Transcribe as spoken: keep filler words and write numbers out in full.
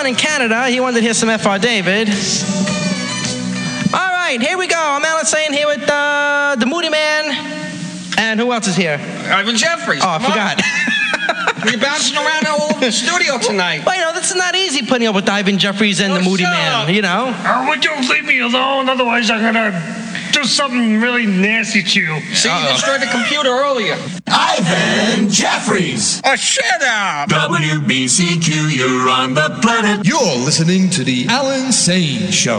John in Canada. He wanted to hear some F R David. All right, here we go. I'm Alan Sane here with uh, the Moody Man. And who else is here? Ivan Jeffries. Oh, I forgot. You're bouncing around all over the studio tonight. Well, you know, that's not easy putting up with Ivan Jeffries and Oh, the Moody shut Man, up. you know? Oh, would you leave me alone? Otherwise, I'm gonna do something really nasty to you. See, you destroyed the computer earlier. Ivan Jeffries. Oh, shut up. W B C Q, you're on the planet. You're listening to the Alan Sane Show.